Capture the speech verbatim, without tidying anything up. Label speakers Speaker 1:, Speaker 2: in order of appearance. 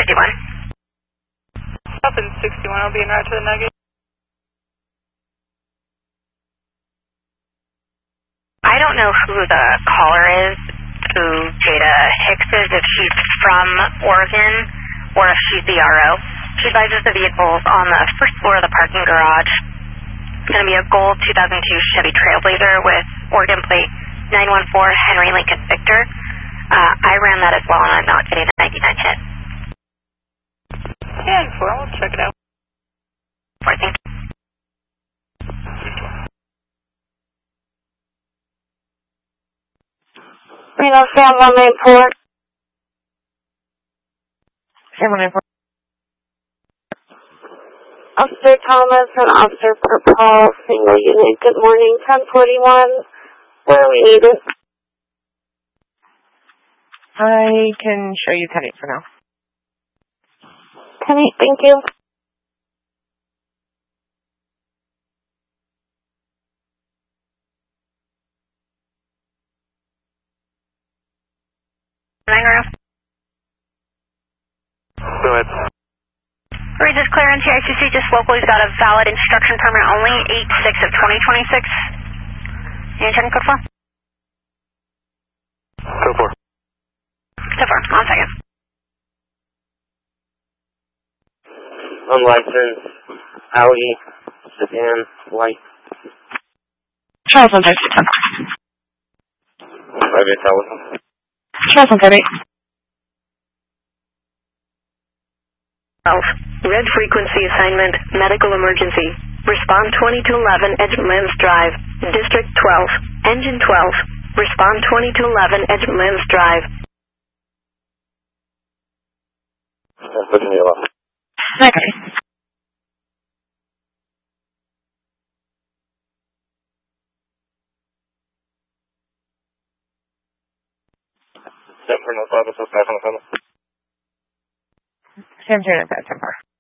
Speaker 1: fifty-one.
Speaker 2: Up in sixty-one, I'll be en route to the Nugget.
Speaker 1: I don't know who the caller is, who Jada Hicks is, if she's from Oregon or if she's the R O. She advises the vehicles on the first floor of the parking garage. It's going to be a gold two thousand two Chevy Trailblazer with Oregon plate nine one four Henry Lincoln Victor. Uh, I ran that as well, and I'm not getting a ninety-nine hit.
Speaker 2: ten four, I'll check it out.
Speaker 1: I think.
Speaker 3: Reno Sam one nine four. Sam one nine four. Officer Thomas and Officer Paul, single unit. Good morning, ten forty-one. Where are we needed?
Speaker 4: I can show you ten eight for now.
Speaker 3: ten eight, thank you.
Speaker 5: Go ahead.
Speaker 1: Regis clearance here, I C C, just local. He's got a valid instruction permit only, eight six of twenty twenty-six. And checking code four?
Speaker 5: Code four.
Speaker 1: Code four, one second.
Speaker 5: Unlicensed, Audi, sedan, white.
Speaker 4: Charles one five six one.
Speaker 5: Five eight thousand.
Speaker 4: Charles one five eight.
Speaker 1: Red frequency assignment, medical emergency. Respond twenty to eleven, Edgemont Lands Drive. District twelve, engine twelve. Respond twenty to eleven, Edgemont Lands Drive.
Speaker 5: That's pushing you off.
Speaker 4: Okay.
Speaker 5: San Fernando, five oh five on the phone.
Speaker 4: Sam Junior, that's ten four.